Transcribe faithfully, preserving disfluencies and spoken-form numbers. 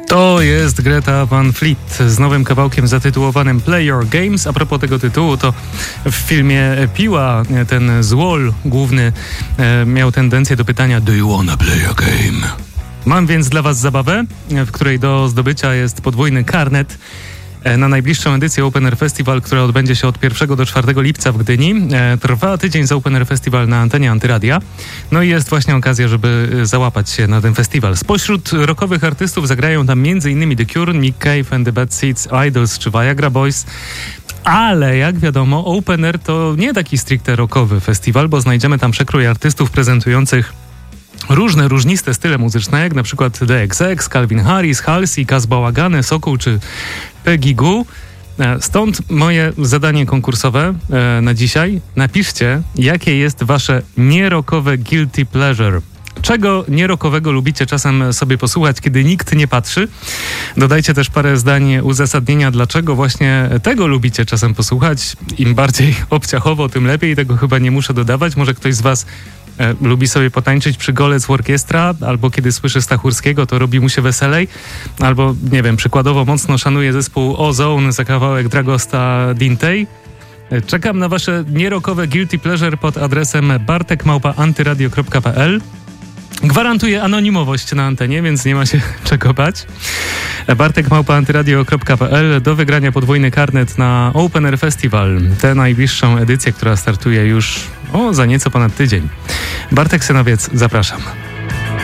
To jest Greta Van Fleet z nowym kawałkiem zatytułowanym Play Your Games. A propos tego tytułu, to w filmie Piła ten złol główny e, miał tendencję do pytania Do you wanna play a game? Mam więc dla was zabawę, w której do zdobycia jest podwójny karnet na najbliższą edycję Open Air Festival, która odbędzie się od pierwszego do czwartego lipca w Gdyni. Trwa tydzień z Open Air Festival na antenie Antyradia. No i jest właśnie okazja, żeby załapać się na ten festiwal. Spośród rockowych artystów zagrają tam m.in. The Cure, Nick Cave and the Bad Seeds, Idols czy Viagra Boys. Ale jak wiadomo, Open Air to nie taki stricte rockowy festiwal, bo znajdziemy tam przekrój artystów prezentujących różne, różniste style muzyczne, jak na przykład The X X, Calvin Harris, Halsey, Kaz Bałagany, Sokół czy Peggy Gou. Stąd moje zadanie konkursowe e, na dzisiaj. Napiszcie, jakie jest wasze nierockowe guilty pleasure. Czego nierokowego lubicie czasem sobie posłuchać, kiedy nikt nie patrzy? Dodajcie też parę zdań uzasadnienia, dlaczego właśnie tego lubicie czasem posłuchać. Im bardziej obciachowo, tym lepiej. Tego chyba nie muszę dodawać. Może ktoś z was e, lubi sobie potańczyć przy Golec Orkiestra, albo kiedy słyszy Stachurskiego, to robi mu się weselej. Albo, nie wiem, przykładowo mocno szanuje zespół Ozone za kawałek Dragosta Dintej. Czekam na wasze nierockowe guilty pleasure pod adresem bartek małpa antyradio kropka p l. Gwarantuję anonimowość na antenie, więc nie ma się czego bać. bartek małpa antyradio kropka p l. Do wygrania podwójny karnet na Open Air Festival. Tę najbliższą edycję, która startuje już o, za nieco ponad tydzień. Bartek Synowiec, zapraszam.